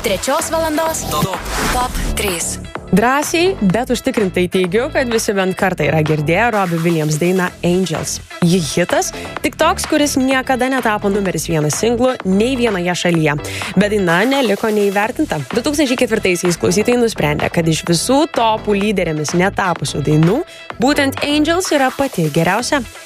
3 valandos Top 3. Drąsiai, bet užtikrintai teigiu, kad visi bent kartą yra girdėję Robbie Williams dainą Angels. Ji hitas, tik toks, kuris niekada netapo numeris 1 singlu nei vienoje šalyje. Bet daina neliko neįvertinta. 2004-aisiais klausytojai nusprendė, kad iš visų topų lyderėmis netapusių dainų, būtent Angels yra pati geriausia.